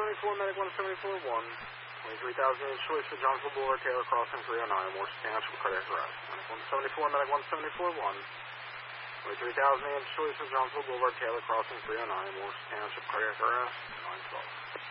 174, medic 174-1. 23,000 units choice for Johnsville Boulevard, Taylor Crossing 309, Morris Township, cardiac arrest. Medic 174, medic 174-1. 23,000 units choice for Johnsville Boulevard, Taylor Crossing 309, Morris Township, cardiac arrest. 912.